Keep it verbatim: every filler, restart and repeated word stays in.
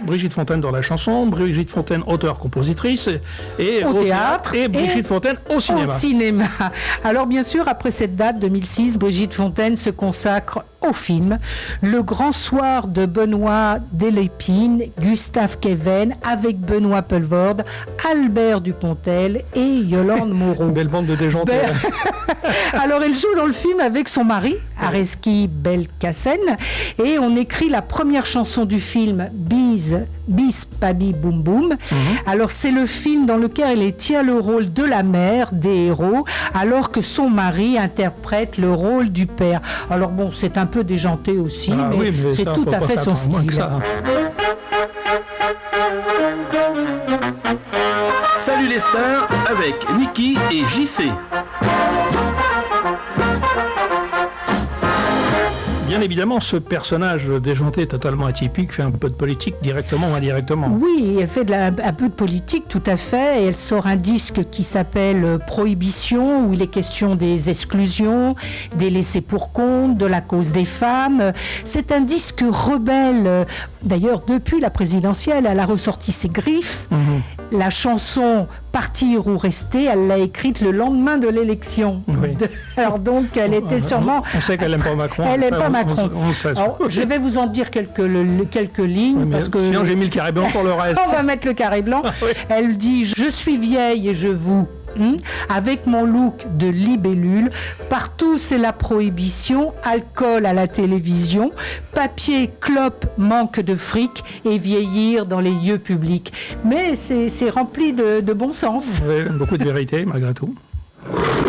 Brigitte Fontaine dans la chanson, Brigitte Fontaine auteure-compositrice, et au, au théâtre, et Brigitte et Fontaine au cinéma. Au cinéma. Alors bien sûr, après cette date, deux mille six, Brigitte Fontaine se consacre au film. Le grand soir de Benoît Delépine, Gustave Kéven, avec Benoît Poelvoorde, Albert Dupontel et Yolande Moreau. Belle bande de déjantés. Belle... Alors elle joue dans le film avec son mari, Areski Belkacem, et on écrit la première chanson du film, Bise, Bis Pabi Boum Boum. Mm-hmm. Alors c'est le film dans lequel elle tient le rôle de la mère des héros, alors que son mari interprète le rôle du père. Alors bon, c'est un peu déjanté aussi, ah, mais, oui, mais c'est ça, tout à fait son style. Salut les stars avec Niki et J C. Bien évidemment, ce personnage déjanté totalement atypique fait un peu de politique, directement ou indirectement. Oui, elle fait de la, un peu de politique, tout à fait. Et elle sort un disque qui s'appelle Prohibition, où il est question des exclusions, des laissés pour compte, de la cause des femmes. C'est un disque rebelle. D'ailleurs, depuis la présidentielle, elle a ressorti ses griffes. Mm-hmm. La chanson Partir ou rester, elle l'a écrite le lendemain de l'élection. Oui. De... Alors donc, elle était sûrement... On sait qu'elle n'aime pas Macron. Elle n'aime pas Macron. On, on, on Alors, je vais vous en dire quelques, le, quelques lignes. Oui, parce que sinon, j'ai mis le carré blanc pour le reste. On va mettre le carré blanc. Oui. Elle dit « Je suis vieille et je vous... » Hum, avec mon look de libellule, partout c'est la prohibition, alcool à la télévision, papier, clope, manque de fric et vieillir dans les lieux publics. Mais c'est, c'est rempli de, de bon sens. Oui, beaucoup de vérité malgré tout.